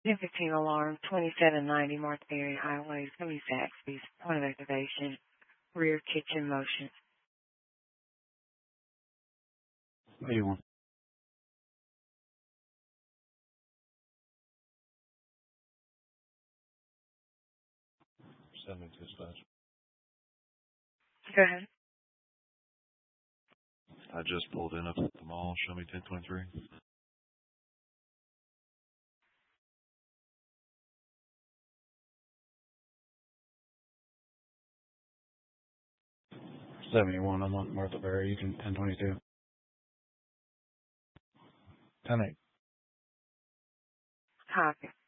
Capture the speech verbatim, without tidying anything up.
ten fifteen alarm, twenty-seven ninety Martha Berry Highway, Tony Saxby's point of activation, rear kitchen motion. What do you want? Send me to dispatch. Go ahead. I just pulled in up at the mall. Show me ten twenty-three. seventy-one. I'm on Martha Berry. You can ten twenty-two. ten eight. Copy.